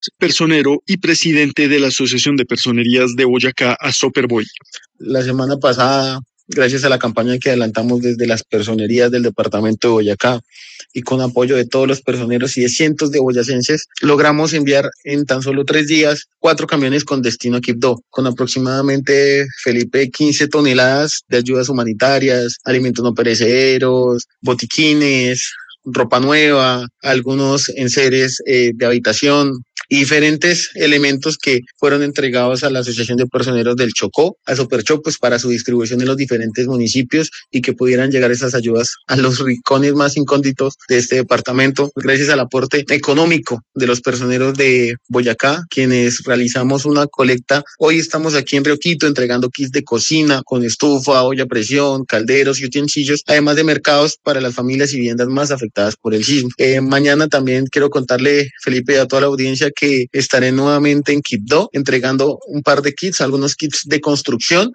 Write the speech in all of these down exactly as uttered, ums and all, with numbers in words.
personero y presidente de la Asociación de Personerías de Boyacá, ASOPERBOY. La semana pasada, gracias a la campaña que adelantamos desde las personerías del departamento de Boyacá y con apoyo de todos los personeros y de cientos de boyacenses, logramos enviar en tan solo tres días cuatro camiones con destino a Quibdó, con aproximadamente, Felipe, quince toneladas de ayudas humanitarias, alimentos no perecederos, botiquines, ropa nueva, algunos enseres eh, de habitación y diferentes elementos que fueron entregados a la Asociación de Personeros del Chocó, a Superchó, pues para su distribución en los diferentes municipios y que pudieran llegar esas ayudas a los rincones más incónditos de este departamento, gracias al aporte económico de los personeros de Boyacá, quienes realizamos una colecta. Hoy estamos aquí en Río Quito entregando kits de cocina con estufa, olla a presión, calderos y utensilios, además de mercados para las familias y viviendas más afectadas por el sismo. Eh, mañana también quiero contarle, Felipe, a toda la audiencia que estaré nuevamente en Quibdó entregando un par de kits, algunos kits de construcción.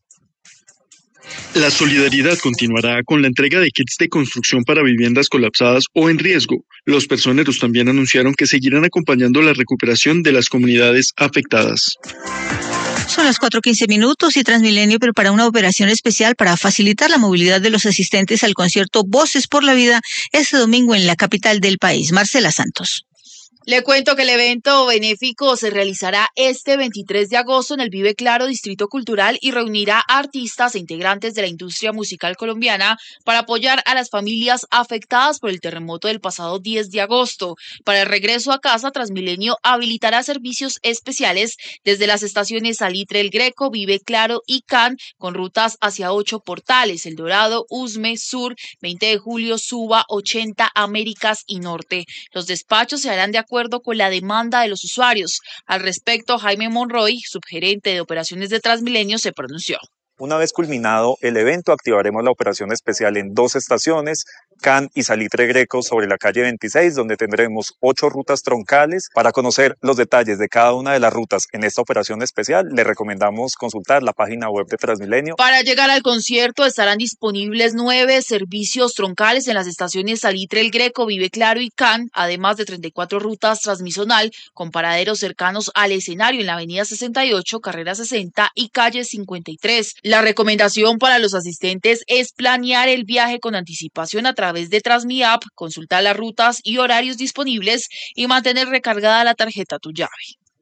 La solidaridad continuará con la entrega de kits de construcción para viviendas colapsadas o en riesgo. Los personeros también anunciaron que seguirán acompañando la recuperación de las comunidades afectadas. Son las cuatro quince minutos y Transmilenio prepara una operación especial para facilitar la movilidad de los asistentes al concierto Voces por la Vida este domingo en la capital del país. Marcela Santos. Le cuento que el evento benéfico se realizará este veintitrés de agosto en el Vive Claro Distrito Cultural y reunirá a artistas e integrantes de la industria musical colombiana para apoyar a las familias afectadas por el terremoto del pasado diez de agosto. Para el regreso a casa, Transmilenio habilitará servicios especiales desde las estaciones Salitre El Greco, Vive Claro y Can, con rutas hacia ocho portales: El Dorado, Usme, Sur, veinte de julio, Suba, ochenta, Américas y Norte. Los despachos se harán de acuerdo con la demanda de los usuarios. Al respecto, Jaime Monroy, subgerente de operaciones de Transmilenio, se pronunció. Una vez culminado el evento, activaremos la operación especial en dos estaciones, Can y Salitre Greco, sobre la calle veintiséis, donde tendremos ocho rutas troncales. Para conocer los detalles de cada una de las rutas en esta operación especial, le recomendamos consultar la página web de Transmilenio. Para llegar al concierto estarán disponibles nueve servicios troncales en las estaciones Salitre El Greco, Vive Claro y Can, además de treinta y cuatro rutas transmisonal con paraderos cercanos al escenario en la avenida sesenta y ocho, carrera sesenta y calle cincuenta y tres. La recomendación para los asistentes es planear el viaje con anticipación a través de TransmiApp, consultar las rutas y horarios disponibles y mantener recargada la tarjeta Tu Llave.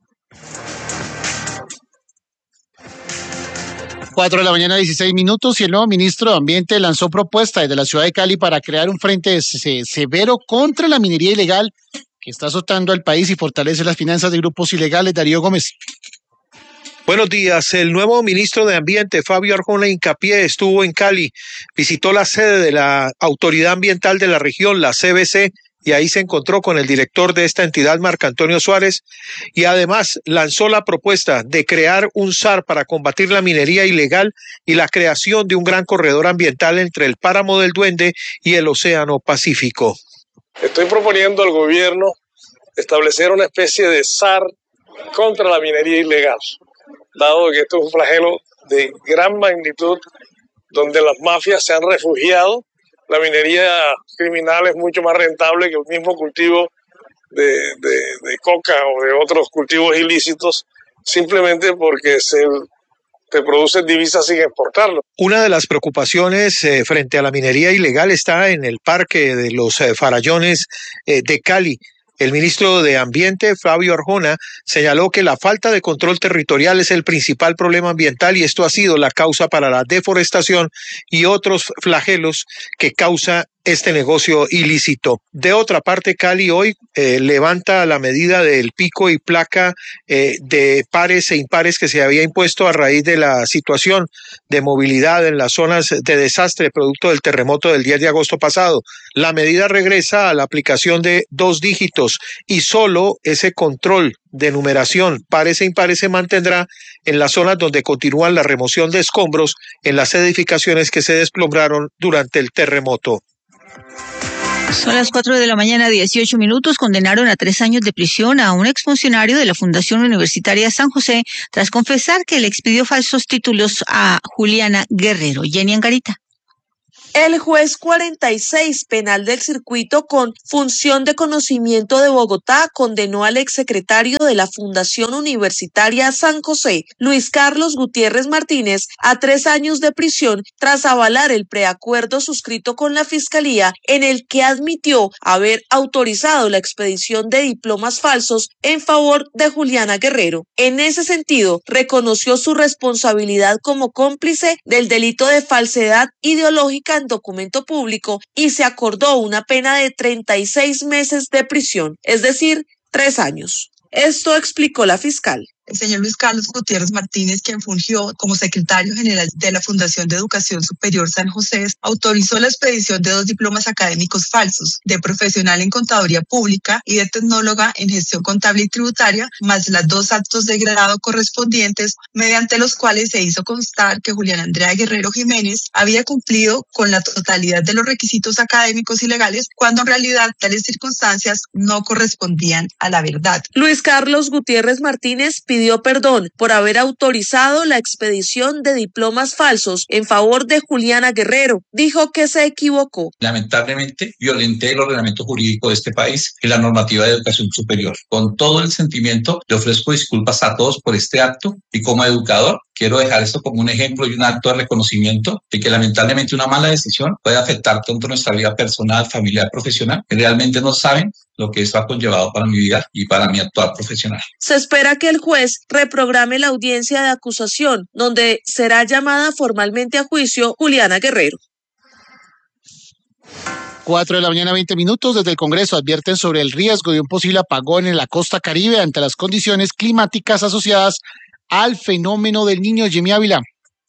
cuatro de la mañana, dieciséis minutos, y el nuevo ministro de Ambiente lanzó propuesta desde la ciudad de Cali para crear un frente se severo contra la minería ilegal que está azotando al país y fortalece las finanzas de grupos ilegales. Darío Gómez. Buenos días. El nuevo ministro de Ambiente, Fabio Arjona Hincapié, estuvo en Cali, visitó la sede de la Autoridad Ambiental de la región, la C B C, y ahí se encontró con el director de esta entidad, Marco Antonio Suárez, y además lanzó la propuesta de crear un S A R para combatir la minería ilegal y la creación de un gran corredor ambiental entre el Páramo del Duende y el Océano Pacífico. Estoy proponiendo al gobierno establecer una especie de S A R contra la minería ilegal, dado que esto es un flagelo de gran magnitud donde las mafias se han refugiado. La minería criminal es mucho más rentable que el mismo cultivo de, de, de coca o de otros cultivos ilícitos, simplemente porque se, se producen divisas sin exportarlo. Una de las preocupaciones eh, frente a la minería ilegal está en el Parque de los eh, Farallones eh, de Cali. El ministro de Ambiente, Fabio Arjona, señaló que la falta de control territorial es el principal problema ambiental y esto ha sido la causa para la deforestación y otros flagelos que causa este negocio ilícito. De otra parte, Cali hoy eh, levanta la medida del pico y placa eh, de pares e impares que se había impuesto a raíz de la situación de movilidad en las zonas de desastre producto del terremoto del diez de agosto pasado. La medida regresa a la aplicación de dos dígitos y solo ese control de numeración pares e impares se mantendrá en las zonas donde continúan la remoción de escombros en las edificaciones que se desplombraron durante el terremoto. Son las cuatro de la mañana, dieciocho minutos. Condenaron a tres años de prisión a un exfuncionario de la Fundación Universitaria San José tras confesar que le expidió falsos títulos a Juliana Guerrero. Jenny Angarita. El juez cuarenta y seis penal del circuito con función de conocimiento de Bogotá condenó al exsecretario de la Fundación Universitaria San José, Luis Carlos Gutiérrez Martínez, a tres años de prisión tras avalar el preacuerdo suscrito con la Fiscalía en el que admitió haber autorizado la expedición de diplomas falsos en favor de Juliana Guerrero. En ese sentido, reconoció su responsabilidad como cómplice del delito de falsedad ideológica en documento público y se acordó una pena de treinta y seis meses de prisión, es decir, tres años. Esto explicó la fiscal. El señor Luis Carlos Gutiérrez Martínez, quien fungió como secretario general de la Fundación de Educación Superior San José, autorizó la expedición de dos diplomas académicos falsos, de profesional en contaduría pública y de tecnóloga en gestión contable y tributaria, más las dos actos de grado correspondientes, mediante los cuales se hizo constar que Juliana Andrea Guerrero Jiménez había cumplido con la totalidad de los requisitos académicos y legales, cuando en realidad tales circunstancias no correspondían a la verdad. Luis Carlos Gutiérrez Martínez pidió pidió perdón por haber autorizado la expedición de diplomas falsos en favor de Juliana Guerrero. Dijo que se equivocó. Lamentablemente, violenté el ordenamiento jurídico de este país y la normativa de educación superior. Con todo el sentimiento, le ofrezco disculpas a todos por este acto y como educador, quiero dejar esto como un ejemplo y un acto de reconocimiento de que lamentablemente una mala decisión puede afectar tanto nuestra vida personal, familiar, profesional, que realmente no saben lo que esto ha conllevado para mi vida y para mi actuar profesional. Se espera que el juez reprograme la audiencia de acusación, donde será llamada formalmente a juicio Juliana Guerrero. Cuatro de la mañana, veinte minutos. Desde el Congreso advierten sobre el riesgo de un posible apagón en la costa Caribe ante las condiciones climáticas asociadas al fenómeno del Niño. Jimmy Ávila.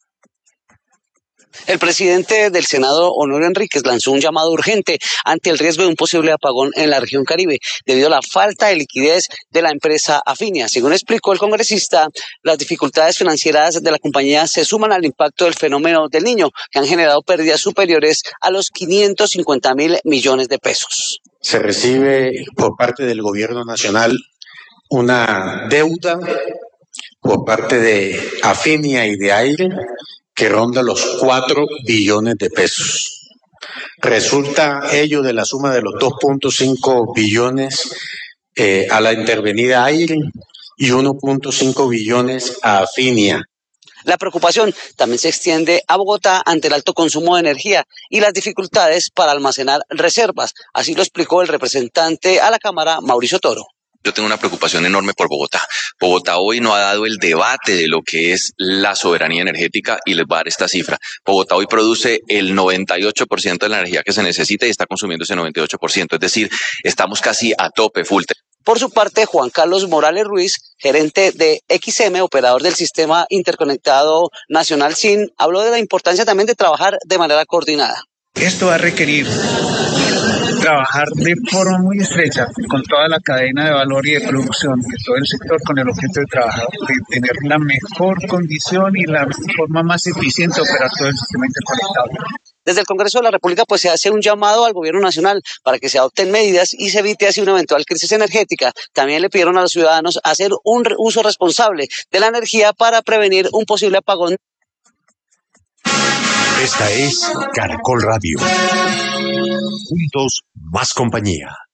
El presidente del Senado, Honorio Enríquez, lanzó un llamado urgente ante el riesgo de un posible apagón en la región Caribe debido a la falta de liquidez de la empresa Afinia. Según explicó el congresista, las dificultades financieras de la compañía se suman al impacto del fenómeno del Niño, que han generado pérdidas superiores a los quinientos cincuenta mil millones de pesos. Se recibe por parte del gobierno nacional una deuda por parte de Afinia y de Aire que ronda los cuatro billones de pesos. Resulta ello de la suma de los dos punto cinco billones eh, a la intervenida Aire y uno punto cinco billones a Afinia. La preocupación también se extiende a Bogotá ante el alto consumo de energía y las dificultades para almacenar reservas. Así lo explicó el representante a la Cámara, Mauricio Toro. Yo tengo una preocupación enorme por Bogotá. Bogotá hoy no ha dado el debate de lo que es la soberanía energética y les voy a dar esta cifra. Bogotá hoy produce el noventa y ocho por ciento de la energía que se necesita y está consumiendo ese noventa y ocho por ciento. Es decir, estamos casi a tope, full. Por su parte, Juan Carlos Morales Ruiz, gerente de X M, operador del Sistema Interconectado Nacional S I N, habló de la importancia también de trabajar de manera coordinada. Esto va a requerir trabajar de forma muy estrecha con toda la cadena de valor y de producción de todo el sector con el objeto de trabajar, de tener la mejor condición y la forma más eficiente de operar todo el sistema interconectado. Desde el Congreso de la República pues se hace un llamado al gobierno nacional para que se adopten medidas y se evite así una eventual crisis energética. También le pidieron a los ciudadanos hacer un uso responsable de la energía para prevenir un posible apagón. Esta es Caracol Radio. Juntos, más compañía.